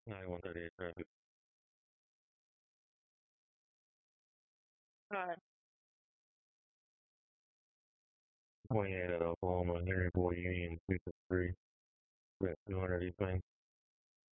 9138 traffic. Hi. 28 at Oklahoma, Henry Boy Union, 2 3, 200 East Main.